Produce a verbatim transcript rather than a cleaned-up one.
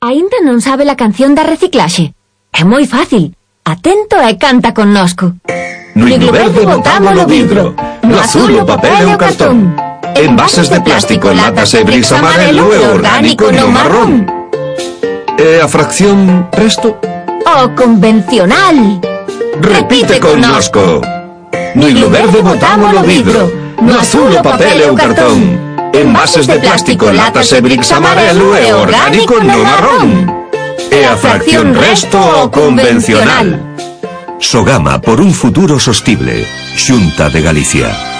Aínda non sabe a canción da reciclaxe? É moi fácil. Atento e canta connosco. No iglo verde botamos o vidro, no azul o papel e o cartón. Envases de plástico, latas e bricks amarelo e orgánico no marrón. E a fracción resto? O convencional. Repite connosco. No iglo verde botamos o vidro, no azul o papel e o cartón. Envases de plástico, latas e bricks amarelo e orgánico no marrón. E a fracción resto o convencional. Sogama por un futuro sostible. Xunta de Galicia.